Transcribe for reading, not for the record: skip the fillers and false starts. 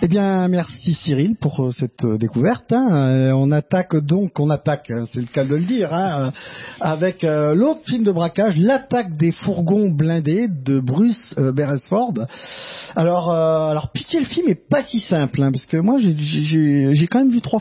Eh bien, merci Cyril pour cette découverte. On attaque, hein, c'est le cas de le dire, avec l'autre film de braquage, L'attaque des fourgons blindés de Bruce Beresford. Alors, pitcher le film est pas si simple, parce que moi j'ai quand même vu 3